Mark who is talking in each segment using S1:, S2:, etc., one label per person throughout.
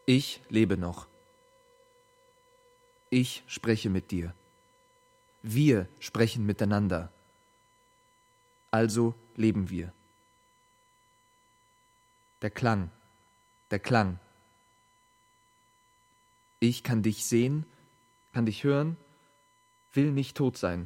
S1: Ich lebe noch. Ich spreche mit dir. Wir sprechen miteinander. Also leben wir. Der Klang, der Klang. Ich kann dich sehen, kann dich hören, will nicht tot sein.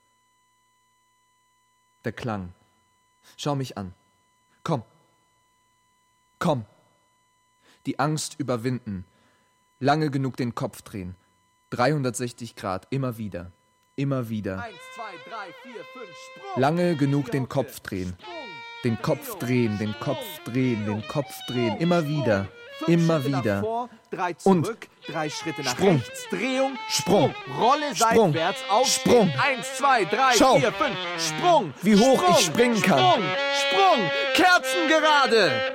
S1: Der Klang. Schau mich an. Komm. Komm. Die Angst überwinden. Lange genug den Kopf drehen. 360 Grad, immer wieder. Immer wieder.
S2: 1, 2, 3, 4, 5, Sprung.
S1: Lange genug den Kopf drehen. Den Kopf drehen, den Kopf drehen, den Kopf drehen. Immer wieder. Immer wieder.
S2: Vor, 3
S1: Und
S2: zurück, 3 Schritte nach
S1: Sprung.
S2: rechts, Drehung,
S1: Sprung.
S2: Rolle
S1: Sprung.
S2: seitwärts, aufstehen.
S1: Sprung.
S2: 1, 2, 3,
S1: Schau.
S2: 4, 5, Sprung.
S1: Wie hoch
S2: Sprung.
S1: ich springen kann.
S2: Sprung, Sprung, kerzengerade.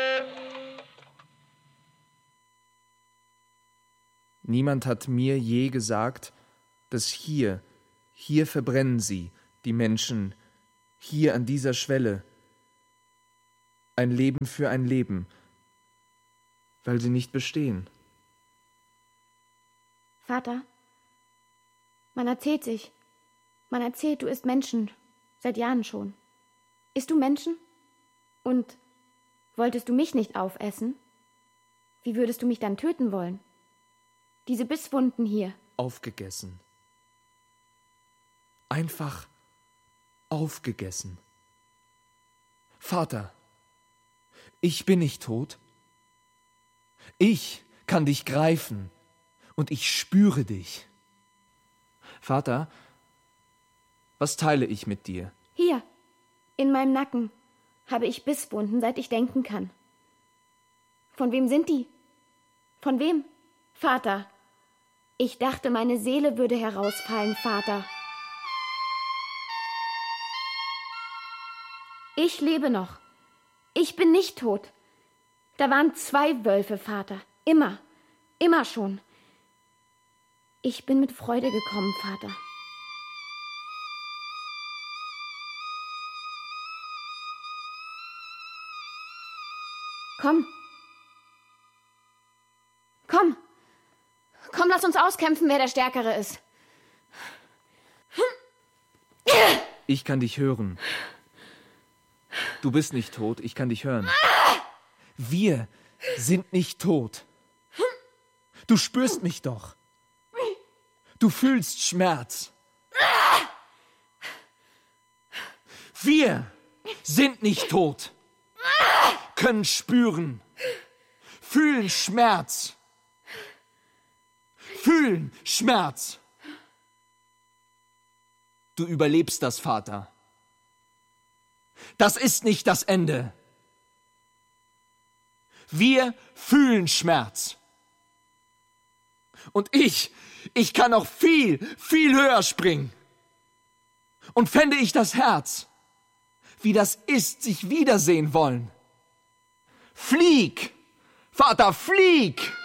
S1: Niemand hat mir je gesagt, dass hier verbrennen sie, die Menschen, hier an dieser Schwelle. Ein Leben für ein Leben, weil sie nicht bestehen.
S3: Vater, man erzählt sich. Man erzählt, du isst Menschen, seit Jahren schon. Isst du Menschen? Und wolltest du mich nicht aufessen? Wie würdest du mich dann töten wollen? Diese Bisswunden hier.
S1: Aufgegessen. Einfach aufgegessen. Vater, ich bin nicht tot. Ich kann dich greifen und ich spüre dich. Vater, was teile ich mit dir?
S3: Hier, in meinem Nacken, habe ich Bisswunden, seit ich denken kann. Von wem sind die? Von wem? Vater, ich dachte, meine Seele würde herausfallen, Vater. Ich lebe noch. Ich bin nicht tot. Da waren 2 Wölfe, Vater. Immer. Immer schon. Ich bin mit Freude gekommen, Vater. Komm. Komm. Komm, lass uns auskämpfen, wer der Stärkere ist.
S1: Ich kann dich hören. Du bist nicht tot, ich kann dich hören. Wir sind nicht tot. Du spürst mich doch. Du fühlst Schmerz. Wir sind nicht tot. Können spüren. Fühlen Schmerz. Fühlen Schmerz. Du überlebst das, Vater. Das ist nicht das Ende. Wir fühlen Schmerz. Und ich kann noch viel, viel höher springen. Und fände ich das Herz, wie das ist, sich wiedersehen wollen. Flieg, Vater, flieg!